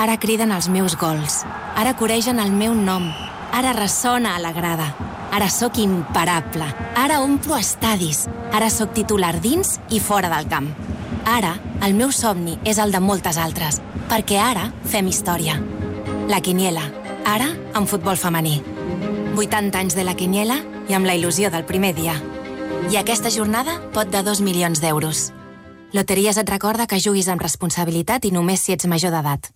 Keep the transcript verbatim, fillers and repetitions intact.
Ara criden els meus gols. Ara coregen el meu nom. Ara ressona a la grada. Ara sóc imparable. Ara omplo estadis. Ara sóc titular dins i fora del camp. Ara, el meu somni és el de moltes altres, perquè ara fem història. La Quiniela. Ara, en futbol femení. vuitanta anys de La Quiniela i amb la il·lusió del primer dia. I aquesta jornada pot de dos milions d'euros. Loteries et recorda que juguis amb responsabilitat i només si ets major d'edat.